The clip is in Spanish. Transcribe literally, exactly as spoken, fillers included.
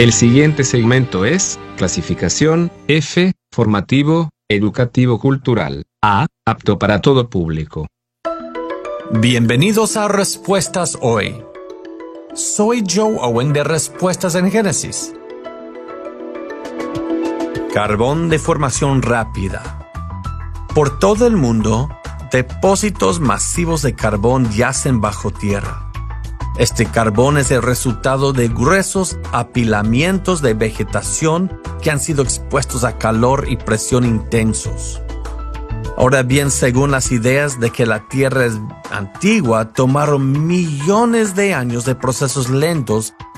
El siguiente segmento es clasificación F, formativo, educativo cultural. A, apto para todo público. Bienvenidos a Respuestas Hoy. Soy Joe Owen de Respuestas en Génesis. Carbón de formación rápida. Por todo el mundo, depósitos masivos de carbón yacen bajo tierra. Este carbón es el resultado de gruesos apilamientos de vegetación que han sido expuestos a calor y presión intensos. Ahora bien, según las ideas de que la Tierra es antigua, tomaron millones de años de procesos lentos